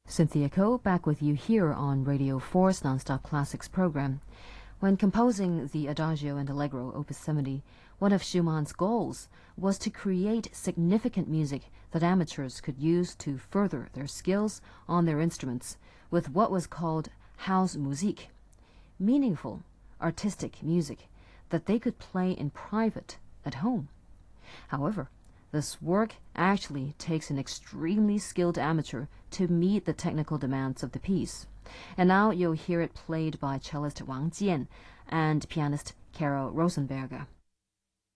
Cynthia Ko back with you here on Radio 4's Nonstop Classics program. When composing the Adagio and Allegro, Opus 70, one of Schumann's goals was to create significant music that amateurs could use to further their skills on their instruments with what was called Hausmusik, meaningful, artistic music that they could play in private at home. However, this work actually takes an extremely skilled amateur to meet the technical demands of the piece. And now you'll hear it played by cellist Wang Jian and pianist Carol Rosenberger.